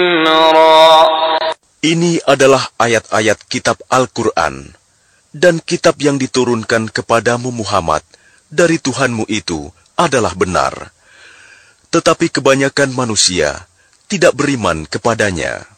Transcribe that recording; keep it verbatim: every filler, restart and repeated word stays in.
Ini adalah ayat-ayat kitab Al-Quran, dan kitab yang diturunkan kepadamu Muhammad dari Tuhanmu itu adalah benar. Tetapi kebanyakan manusia tidak beriman kepadanya.